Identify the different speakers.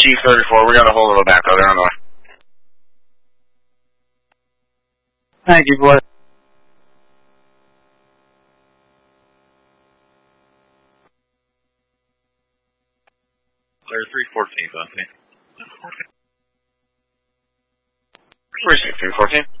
Speaker 1: Chief 34, we got a hold of a backhoe. They're on the way.
Speaker 2: Thank you, boy.
Speaker 3: Clear 314, Buffy.
Speaker 1: 314.